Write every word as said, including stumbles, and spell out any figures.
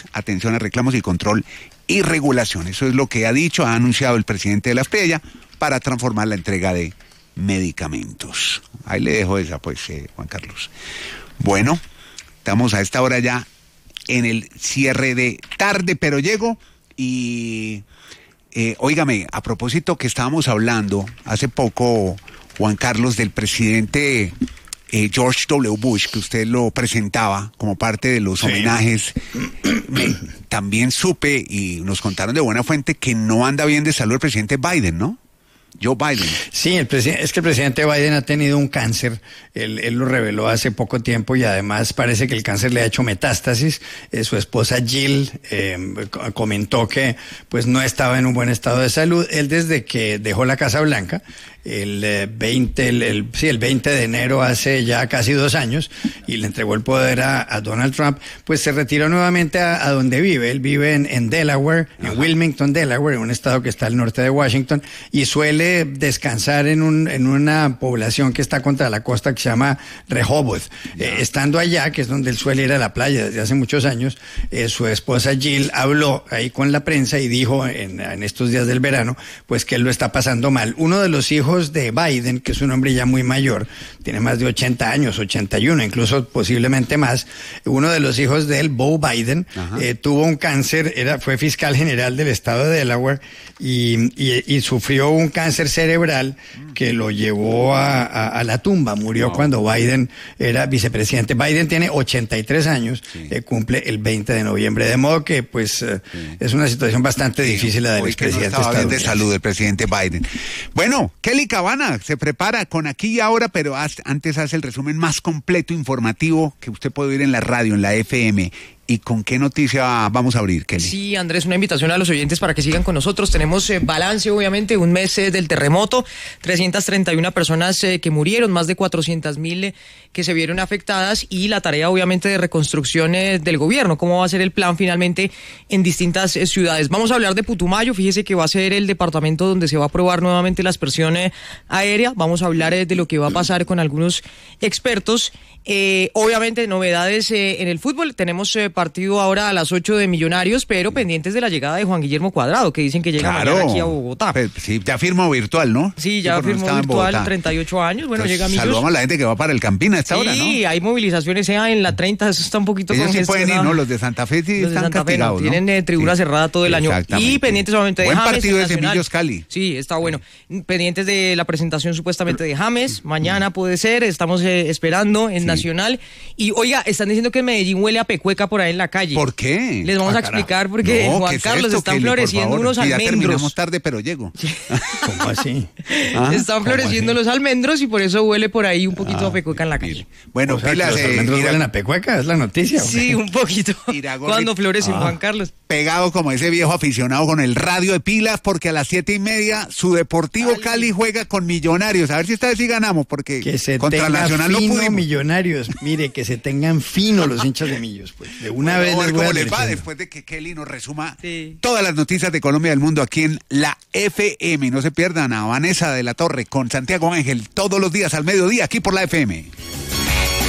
atención a reclamos y control y regulación. Eso es lo que ha dicho, ha anunciado el presidente de la FPEDIA para transformar la entrega de medicamentos. Ahí le dejo esa, pues, eh, Juan Carlos. Bueno, estamos a esta hora ya en el cierre de tarde, pero llego y, eh, óigame, a propósito que estábamos hablando hace poco, Juan Carlos, del presidente eh, George W. Bush, que usted lo presentaba como parte de los sí. homenajes, me, también supe y nos contaron de buena fuente que no anda bien de salud el presidente Biden, ¿no? Joe Biden. Sí, el presidente, es que el presidente Biden ha tenido un cáncer, él, él lo reveló hace poco tiempo y además parece que el cáncer le ha hecho metástasis. Eh, su esposa Jill eh, comentó que pues no estaba en un buen estado de salud. Él desde que dejó la Casa Blanca, el eh, veinte, el, el, sí, el veinte de enero hace ya casi dos años y le entregó el poder a, a Donald Trump, pues se retiró nuevamente a, a donde vive. Él vive en, en Delaware, Ajá. en Wilmington, Delaware, en un estado que está al norte de Washington, y suele descansar en un en una población que está contra la costa que se llama Rehoboth. Eh, estando allá, que es donde él suele ir a la playa desde hace muchos años, eh, su esposa Jill habló ahí con la prensa y dijo en, en estos días del verano, pues que él lo está pasando mal. Uno de los hijos de Biden, que es un hombre ya muy mayor, tiene más de ochenta años, ochenta y uno, incluso posiblemente más, uno de los hijos de él, Beau Biden, eh, tuvo un cáncer, era fue fiscal general del estado de Delaware y, y, y sufrió un cáncer cerebral que lo llevó a, a, a la tumba, murió wow. cuando Biden era vicepresidente. Biden tiene ochenta y tres años, sí. eh, cumple el veinte de noviembre, de modo que pues eh, sí. es una situación bastante sí. difícil la del expresidente no estadounidense. De salud el presidente Biden. Bueno, Kelly Cabana se prepara con Aquí y Ahora, pero antes hace el resumen más completo, informativo, que usted puede oír en la radio, en la F M. ¿Y con qué noticia vamos a abrir, Kelly? Sí, Andrés, una invitación a los oyentes para que sigan con nosotros. Tenemos eh, balance, obviamente, un mes eh, del terremoto, trescientas treinta y una personas eh, que murieron, más de cuatrocientas mil eh, que se vieron afectadas, y la tarea, obviamente, de reconstrucción eh, del gobierno, cómo va a ser el plan finalmente en distintas eh, ciudades. Vamos a hablar de Putumayo, fíjese que va a ser el departamento donde se va a aprobar nuevamente la aspersión eh, aérea. Vamos a hablar eh, de lo que va a pasar con algunos expertos. Eh, obviamente, novedades eh, en el fútbol. Tenemos eh, partido ahora a las ocho de Millonarios, pero pendientes de la llegada de Juan Guillermo Cuadrado, que dicen que llega claro. mañana aquí a Bogotá. Pues, sí, ya firmó virtual, ¿no? Sí, ya sí, firmó virtual, treinta y ocho años. Bueno, entonces, llega Millos. Saludamos a la gente que va para el Campín a esta sí, hora, ¿no? Sí, hay movilizaciones ya en la treinta, eso está un poquito ellos congestionado. Sí pueden ir, ¿no? Los de Santa Fe sí los están Santa castigados, Fe, no, tienen eh, tribuna sí. cerrada todo el año. Y pendientes obviamente de Buen James. Buen partido de Millos Cali. Sí, está bueno. Pendientes de la presentación supuestamente de James. Mañana puede ser, estamos eh, esperando en sí. Nacional. Y oiga, están diciendo que Medellín huele a pecueca por ahí en la calle. ¿Por qué? Les vamos ah, a explicar porque no, Juan Carlos es esto, están Kelly, floreciendo unos sí, almendros. Ya terminamos tarde, pero llego. ¿Cómo así? ¿Ah? Están floreciendo así? los almendros y por eso huele por ahí un poquito ah, a pecueca en la calle. Bueno, o sea, pilas, los almendros eh, huelen a pecueca, es la noticia. Sí, un poquito. Cuando florecen, ah, Juan Carlos. Pegado como ese viejo aficionado con el radio de pilas, porque a las siete y media su Deportivo Cali, Cali juega con Millonarios. A ver si esta vez sí ganamos, porque que se contra tenga Nacional fino no pudimos. Millonarios, mire, que se tengan fino los hinchas de Millos, pues. De una bueno, vez les voy a les va después de que Kelly nos resuma sí. todas las noticias de Colombia y del mundo aquí en la F M. No se pierdan a Vanessa de la Torre con Santiago Ángel todos los días al mediodía aquí por la F M.